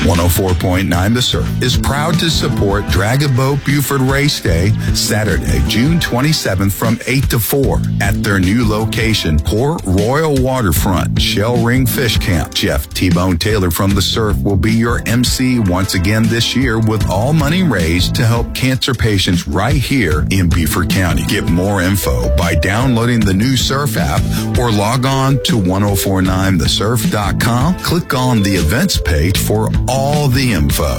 104.9 The Surf is proud to support Dragon Boat Buford Race Day, Saturday, June 27th from 8 to 4 at their new location, Port Royal Waterfront, Shell Ring Fish Camp. Jeff T-Bone Taylor from The Surf will be your MC once again this year with all money raised to help cancer patients right here in Beaufort County. Get more info by downloading the new Surf app or log on to 1049thesurf.com. Click on the events page for all the info.